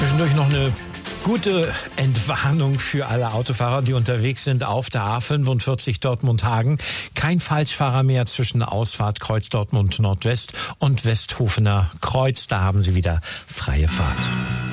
Zwischendurch noch eine gute Entwarnung für alle Autofahrer, die unterwegs sind auf der A45 Dortmund-Hagen. Kein Falschfahrer mehr zwischen Ausfahrt Kreuz Dortmund Nordwest und Westhofener Kreuz. Da haben Sie wieder freie Fahrt.